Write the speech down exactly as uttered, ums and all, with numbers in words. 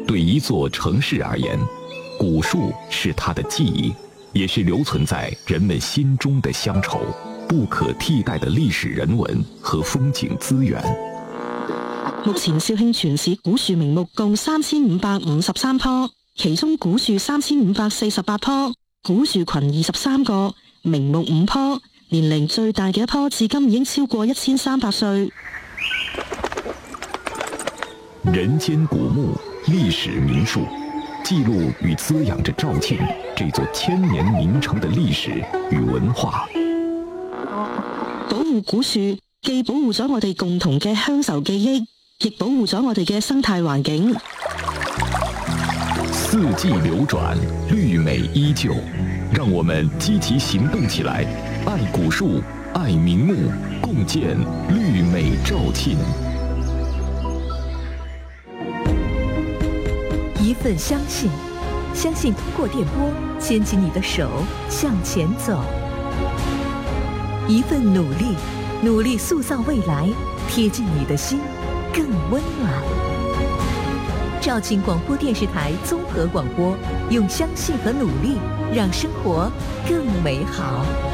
对一座城市而言，古树是它的记忆，也是留存在人们心中的乡愁，不可替代的歷史人文和風景資源。 目前肇慶全市古樹名目共三千五百五十三棵，其中古樹三千五百四十八棵，古樹群二十三個，名木五棵，年齡最大嘅一棵至今已經超過一千三百歲。 人間古木，歷史名樹，記錄與滋養着肇慶這座千年名城的歷史與文化。 保護古樹，既保護咗我哋共同嘅鄉愁記憶，亦保護咗我哋嘅生態環境。 四季流轉，綠美依舊，讓我們積極行動起來，愛古樹，愛名木，共建綠美肇慶。 一份相信，相信通過電波牽起你的手向前走；一份努力，努力塑造未來，貼近你的心更溫暖。肇慶廣播電視台綜合廣播，用相信和努力，讓生活更美好。